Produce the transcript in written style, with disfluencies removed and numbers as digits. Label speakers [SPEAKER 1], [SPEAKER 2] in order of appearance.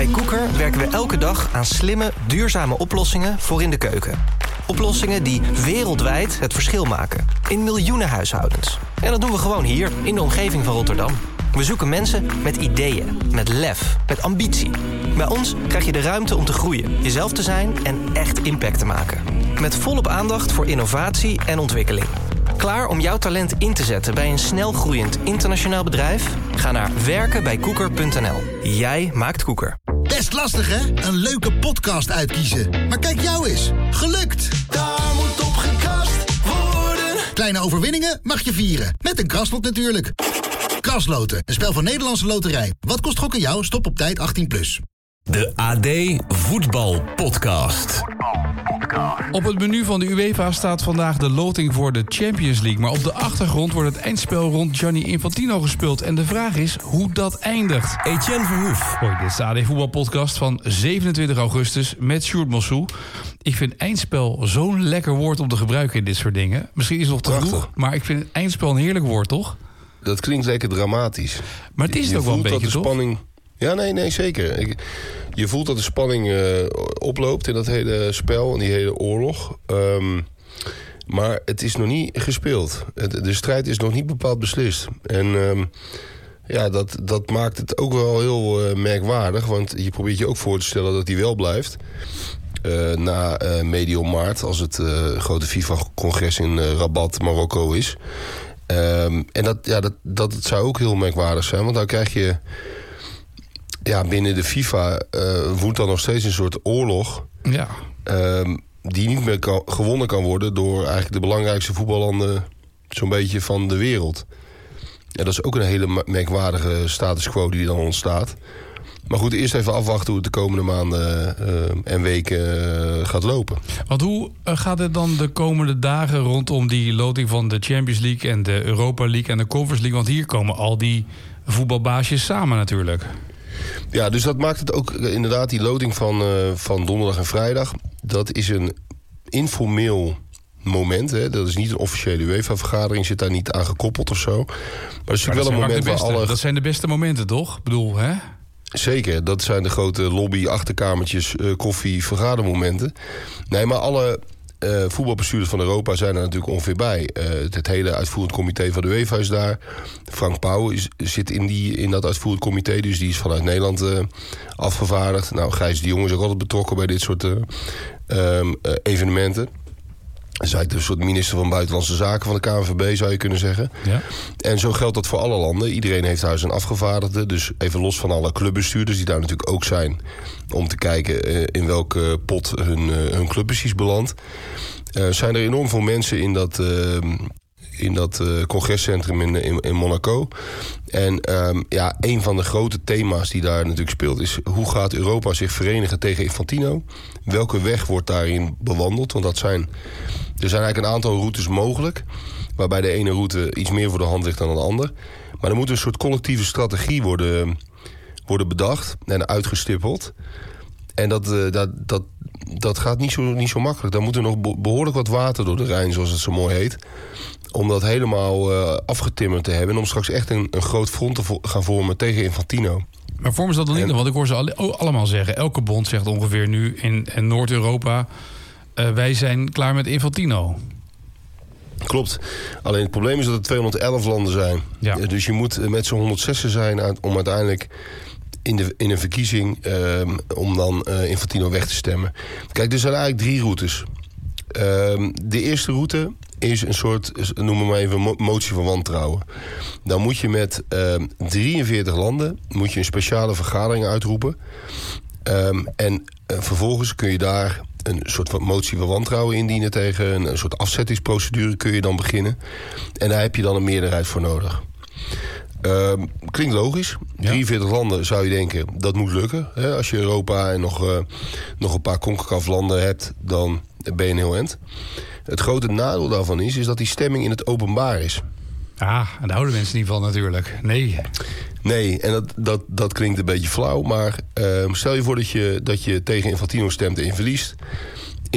[SPEAKER 1] Bij Koeker werken we elke dag aan slimme, duurzame oplossingen voor in de keuken. Oplossingen die wereldwijd het verschil maken. In miljoenen huishoudens. En dat doen we gewoon hier, in de omgeving van Rotterdam. We zoeken mensen met ideeën, met lef, met ambitie. Bij ons krijg je de ruimte om te groeien, jezelf te zijn en echt impact te maken. Met volop aandacht voor innovatie en ontwikkeling. Klaar om jouw talent in te zetten bij een snel groeiend internationaal bedrijf? Ga naar werkenbijkoeker.nl. Jij maakt Koeker.
[SPEAKER 2] Best lastig, hè? Een leuke podcast uitkiezen. Maar kijk jou eens. Gelukt!
[SPEAKER 3] Daar moet op gekrast worden.
[SPEAKER 2] Kleine overwinningen mag je vieren. Met een kraslot natuurlijk. Krasloten, een spel van Nederlandse Loterij. Wat kost gokken jou? Stop op tijd 18+.
[SPEAKER 4] De AD Voetbal Podcast.
[SPEAKER 5] Op het menu van de UEFA staat vandaag de loting voor de Champions League. Maar op de achtergrond wordt het eindspel rond Gianni Infantino gespeeld. En de vraag is hoe dat eindigt.
[SPEAKER 4] Etienne Verhoef.
[SPEAKER 5] Hoi, dit is de AD Voetbal Podcast van 27 augustus met Sjoerd Mossou. Ik vind eindspel zo'n lekker woord om te gebruiken in dit soort dingen. Misschien is het nog te vroeg, maar ik vind het eindspel een heerlijk woord, toch?
[SPEAKER 6] Dat klinkt lekker dramatisch.
[SPEAKER 5] Maar het is het ook wel een beetje, toch?
[SPEAKER 6] Spanning... Ja, nee, zeker. Je voelt dat de spanning oploopt in dat hele spel en die hele oorlog. Maar het is nog niet gespeeld. De strijd is nog niet bepaald beslist. En dat maakt het ook wel heel merkwaardig. Want je probeert je ook voor te stellen dat hij wel blijft. Na medio maart, als het grote FIFA-congres in Rabat, Marokko is. En dat zou ook heel merkwaardig zijn. Want dan krijg je... Ja, binnen de FIFA woedt dan nog steeds een soort oorlog...
[SPEAKER 5] Ja.
[SPEAKER 6] Die niet meer gewonnen kan worden... door eigenlijk de belangrijkste voetballanden... zo'n beetje van de wereld. Ja, dat is ook een hele merkwaardige status quo die dan ontstaat. Maar goed, eerst even afwachten hoe het de komende maanden en weken gaat lopen.
[SPEAKER 5] Want hoe gaat het dan de komende dagen rondom die loting van de Champions League... en de Europa League en de Conference League? Want hier komen al die voetbalbaasjes samen natuurlijk.
[SPEAKER 6] Ja, dus dat maakt het ook inderdaad, die loting van donderdag en vrijdag... dat is een informeel moment. Hè? Dat is niet een officiële UEFA-vergadering, zit daar niet aan gekoppeld of zo. Maar dat is natuurlijk wel een moment waar alle...
[SPEAKER 5] Dat zijn de beste momenten, toch? Ik bedoel, hè?
[SPEAKER 6] Zeker, dat zijn de grote lobby-achterkamertjes, koffie-vergadermomenten. Nee, maar alle voetbalbestuurders van Europa zijn er natuurlijk ongeveer bij. Het hele uitvoerend comité van de UEFA is daar. Frank Pauw zit in dat uitvoerend comité, dus die is vanuit Nederland afgevaardigd. Nou, Gijs de Jong is ook altijd betrokken bij dit soort evenementen. Dat is eigenlijk een soort minister van Buitenlandse Zaken van de KNVB, zou je kunnen zeggen. Ja. En zo geldt dat voor alle landen. Iedereen heeft daar zijn afgevaardigde. Dus even los van alle clubbestuurders, die daar natuurlijk ook zijn... om te kijken in welke pot hun club precies belandt. Zijn er enorm veel mensen in dat congrescentrum in Monaco. En een van de grote thema's die daar natuurlijk speelt... is hoe gaat Europa zich verenigen tegen Infantino? Welke weg wordt daarin bewandeld? Want er zijn eigenlijk een aantal routes mogelijk... waarbij de ene route iets meer voor de hand ligt dan de ander. Maar er moet een soort collectieve strategie worden bedacht en uitgestippeld. En dat gaat niet zo makkelijk. Daar moet er nog behoorlijk wat water door de Rijn, zoals het zo mooi heet... om dat helemaal afgetimmerd te hebben... en om straks echt een groot front te gaan vormen tegen Infantino.
[SPEAKER 5] Maar vormen ze dat dan niet? Want ik hoor ze allemaal zeggen... elke bond zegt ongeveer nu in Noord-Europa... wij zijn klaar met Infantino.
[SPEAKER 6] Klopt. Alleen het probleem is dat er 211 landen zijn. Ja. Dus je moet met z'n 106 zijn... om uiteindelijk in een verkiezing... om dan Infantino weg te stemmen. Kijk, er zijn eigenlijk 3 routes. De eerste route... is een soort, noem maar even, motie van wantrouwen. Dan moet je met 43 landen moet je een speciale vergadering uitroepen. Vervolgens kun je daar een soort van motie van wantrouwen indienen tegen... een soort afzettingsprocedure kun je dan beginnen. En daar heb je dan een meerderheid voor nodig. Klinkt logisch. 43 landen zou je denken, dat moet lukken. Hè? Als je Europa en nog een paar CONCACAF-landen hebt... dan ben je een heel eind. Het grote nadeel daarvan is dat die stemming in het openbaar is.
[SPEAKER 5] Ah, en daar houden mensen niet van natuurlijk. Nee,
[SPEAKER 6] en dat klinkt een beetje flauw. Maar stel je voor dat je tegen Infantino stemt en je verliest.